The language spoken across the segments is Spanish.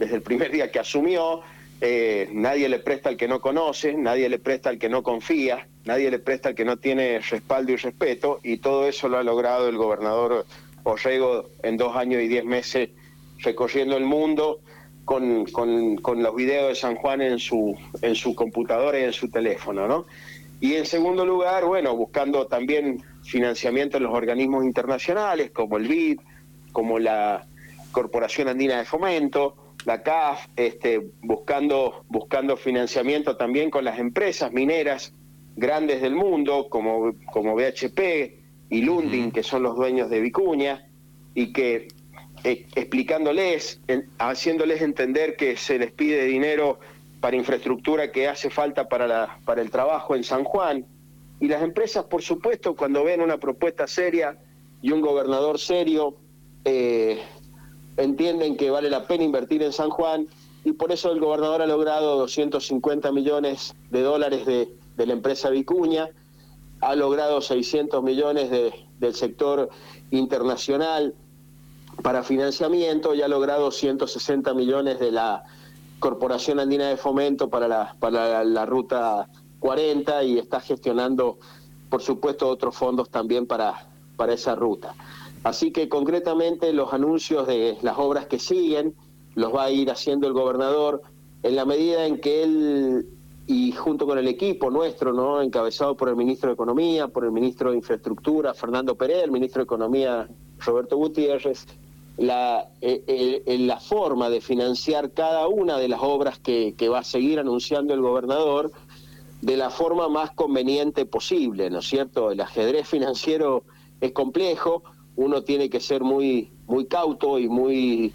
desde el primer día que asumió. Nadie le presta al que no conoce, nadie le presta al que no confía, nadie le presta al que no tiene respaldo y respeto, y todo eso lo ha logrado el gobernador Orrego en 2 años y 10 meses, recorriendo el mundo con los videos de San Juan en su computadora y en su teléfono, ¿no? Y en segundo lugar, bueno, buscando también financiamiento en los organismos internacionales, como el BID, como la Corporación Andina de Fomento, la CAF, buscando financiamiento también con las empresas mineras grandes del mundo, como BHP y Lundin, que son los dueños de Vicuña, y que explicándoles, haciéndoles entender que se les pide dinero para infraestructura que hace falta para el trabajo en San Juan. Y las empresas, por supuesto, cuando ven una propuesta seria y un gobernador serio, entienden que vale la pena invertir en San Juan, y por eso el gobernador ha logrado 250 millones de dólares de la empresa Vicuña, ha logrado 600 millones del sector internacional para financiamiento, y ha logrado 160 millones de la Corporación Andina de Fomento para la Ruta 40, y está gestionando, por supuesto, otros fondos también para esa ruta. Así que concretamente los anuncios de las obras que siguen los va a ir haciendo el gobernador en la medida en que él, y junto con el equipo nuestro, ¿no?, encabezado por el ministro de Economía, por el ministro de Infraestructura, Fernando Pérez, el ministro de Economía, Roberto Gutiérrez, la forma de financiar cada una de las obras que va a seguir anunciando el gobernador de la forma más conveniente posible, ¿no es cierto? El ajedrez financiero es complejo, uno tiene que ser muy cauto y muy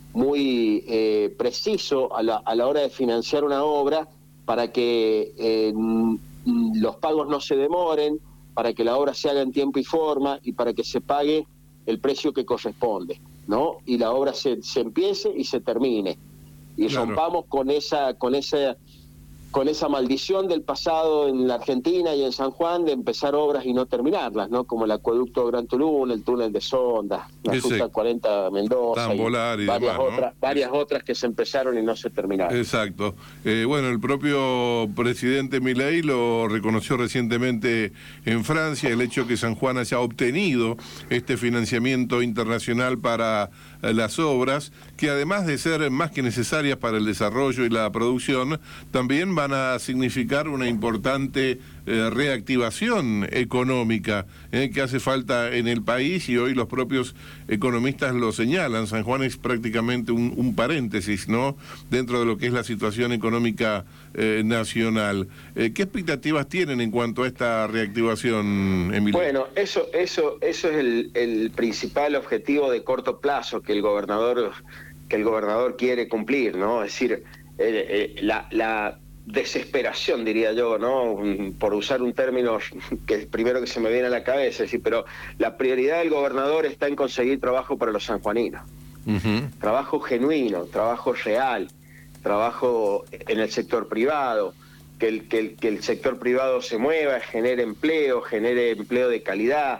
preciso a la hora de financiar una obra para que los pagos no se demoren, para que la obra se haga en tiempo y forma y para que se pague el precio que corresponde, ¿no? Y la obra se empiece y se termine. Y claro, rompamos con esa maldición del pasado en la Argentina y en San Juan de empezar obras y no terminarlas, ¿no? Como el acueducto Gran Tulum, el túnel de Sonda, la Ruta 40 Mendoza y varias otras que se empezaron y no se terminaron. Exacto. Bueno, el propio presidente Milei lo reconoció recientemente en Francia, el hecho que San Juan haya obtenido este financiamiento internacional para las obras, que además de ser más que necesarias para el desarrollo y la producción, también van a significar una importante reactivación económica que hace falta en el país, y hoy los propios economistas lo señalan. San Juan es prácticamente un paréntesis, ¿no?, dentro de lo que es la situación económica nacional. ¿Qué expectativas tienen en cuanto a esta reactivación, Emilio? Bueno, eso es el principal objetivo de corto plazo que el gobernador quiere cumplir, ¿no? Es decir, la desesperación, diría yo, ¿no?, por usar un término que primero que se me viene a la cabeza, es decir, pero la prioridad del gobernador está en conseguir trabajo para los sanjuaninos. Trabajo genuino, trabajo real, trabajo en el sector privado, que el sector privado se mueva, genere empleo de calidad.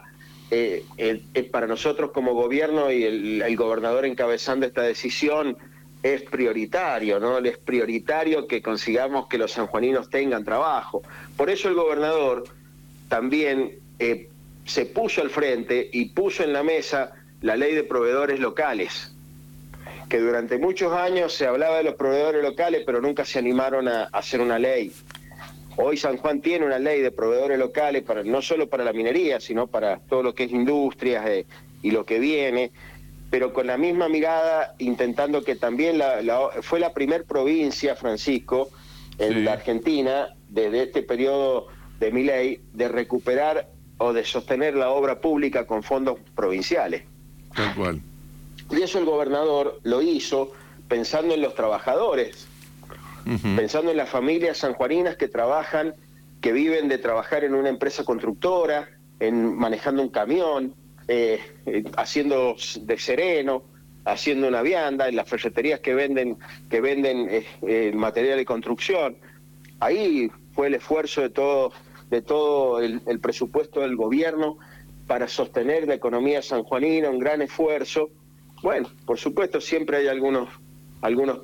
Para nosotros como gobierno y el gobernador encabezando esta decisión, es prioritario, ¿no? Es prioritario que consigamos que los sanjuaninos tengan trabajo. Por eso el gobernador también se puso al frente y puso en la mesa la ley de proveedores locales, que durante muchos años se hablaba de los proveedores locales, pero nunca se animaron a hacer una ley. Hoy San Juan tiene una ley de proveedores locales, no solo para la minería, sino para todo lo que es industrias y lo que viene, pero con la misma mirada, intentando que también fue la primer provincia, Francisco, en la Argentina, desde este periodo de Milei, de recuperar o de sostener la obra pública con fondos provinciales. Tal cual. Y eso el gobernador lo hizo pensando en los trabajadores, pensando en las familias sanjuaninas que trabajan, que viven de trabajar en una empresa constructora, manejando un camión, haciendo de sereno, haciendo una vianda, en las ferreterías que venden material de construcción. Ahí fue el esfuerzo de todo el presupuesto del gobierno para sostener la economía sanjuanina, un gran esfuerzo. Bueno, por supuesto siempre hay algunos